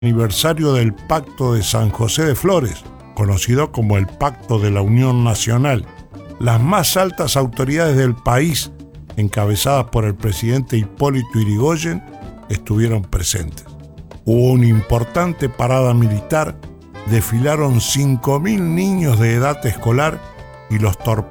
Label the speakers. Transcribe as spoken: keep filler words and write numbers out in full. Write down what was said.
Speaker 1: aniversario del Pacto de San José de Flores, conocido como el Pacto de la Unión Nacional. Las más altas autoridades del país, encabezadas por el presidente Hipólito Yrigoyen, estuvieron presentes. Hubo una importante parada militar, desfilaron cinco mil niños de edad escolar y los torpedos